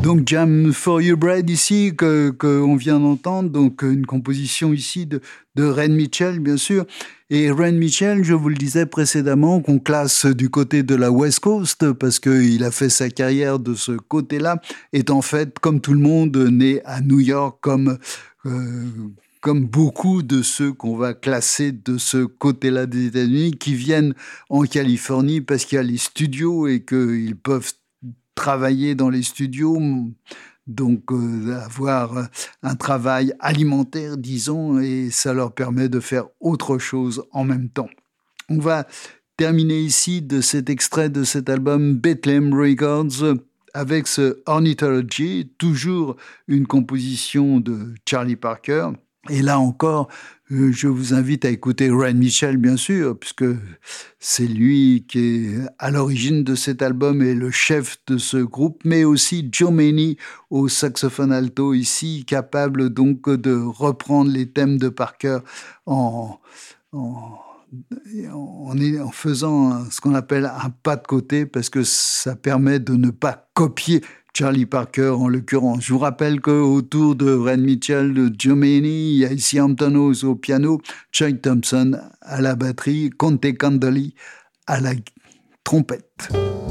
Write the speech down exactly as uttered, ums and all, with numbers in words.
Donc Jam for Your Bread ici, que, que on vient d'entendre, donc une composition ici de, de Ren Mitchell, bien sûr. Et Ren Mitchell, je vous le disais précédemment, qu'on classe du côté de la West Coast, parce qu'il a fait sa carrière de ce côté-là, est en fait, comme tout le monde, né à New York, comme... Euh, comme beaucoup de ceux qu'on va classer de ce côté-là des États-Unis, qui viennent en Californie parce qu'il y a les studios et qu'ils peuvent travailler dans les studios, donc euh, avoir un travail alimentaire, disons, et ça leur permet de faire autre chose en même temps. On va terminer ici de cet extrait de cet album Bethlehem Records avec ce Ornithology, toujours une composition de Charlie Parker. Et là encore, euh, je vous invite à écouter Ren Mitchell, bien sûr, puisque c'est lui qui est à l'origine de cet album et le chef de ce groupe, mais aussi Joe Maney au saxophone alto ici, capable donc de reprendre les thèmes de Parker en, en, en, en faisant ce qu'on appelle un pas de côté, parce que ça permet de ne pas copier Charlie Parker en l'occurrence. Je vous rappelle qu'autour de Ren Mitchell, de Joe Maney, il y a ici Hampton House au piano, Chuck Thompson à la batterie, Conte Candoli à la trompette.